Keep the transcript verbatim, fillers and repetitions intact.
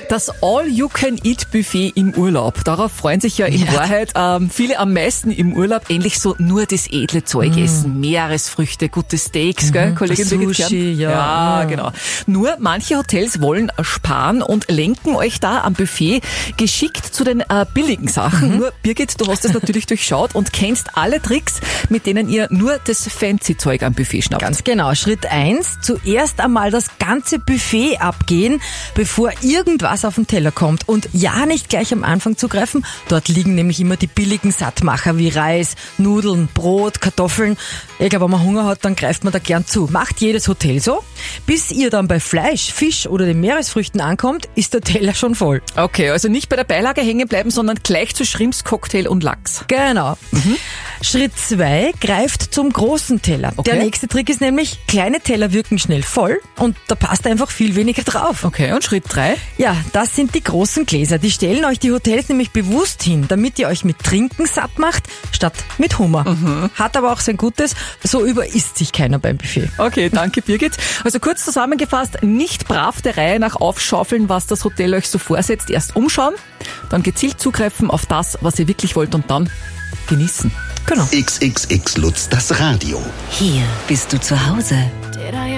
Das All-You-Can-Eat-Buffet im Urlaub. Darauf freuen sich ja in Ja. Wahrheit ähm, viele am meisten im Urlaub. Endlich so nur das edle Zeug Mm. essen. Meeresfrüchte, gute Steaks, gell, Kollegin Birgit Kern? Sushi, ja. Ja, Mm. genau. Nur manche Hotels wollen sparen und lenken euch da am Buffet geschickt zu den äh, billigen Sachen. Mhm. Nur Birgit, du hast es natürlich durchschaut und kennst alle Tricks, mit denen ihr nur das fancy Zeug am Buffet schnappt. Ganz genau. Schritt eins: zuerst einmal das ganze Buffet abgehen, bevor irgendwas auf den Teller kommt. Und ja, nicht gleich am Anfang zugreifen. Dort liegen nämlich immer die billigen Sattmacher wie Reis, Nudeln, Brot, Kartoffeln. Ich glaube, wenn man Hunger hat, dann greift man da gern zu. Macht jedes Hotel so. Bis ihr dann bei Fleisch, Fisch oder den Meeresfrüchten ankommt, ist der Teller schon voll. Okay, also nicht bei der Beilage hängen bleiben, sondern gleich zu Shrimps, Cocktail und Lachs. Genau. Schritt zwei: greift zum großen Teller. Okay. Der nächste Trick ist nämlich, kleine Teller wirken schnell voll und da passt einfach viel weniger drauf. Okay, und Schritt drei? Ja, das sind die großen Gläser. Die stellen euch die Hotels nämlich bewusst hin, damit ihr euch mit Trinken satt macht, statt mit Hummer. Hat aber auch sein Gutes, so überisst sich keiner beim Buffet. Okay, danke Birgit. Also kurz zusammengefasst, nicht brav der Reihe nach aufschaufeln, was das Hotel euch so vorsetzt. Erst umschauen, dann gezielt zugreifen auf das, was ihr wirklich wollt und dann genießen. Genau. X X X Lutz, das Radio. Hier bist du zu Hause.